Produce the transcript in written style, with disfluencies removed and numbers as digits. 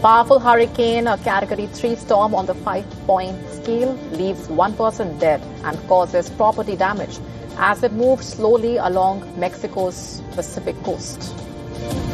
Powerful hurricane, a Category 3 storm on the 5-point scale, leaves one person dead and causes property damage as it moved slowly along Mexico's Pacific coast.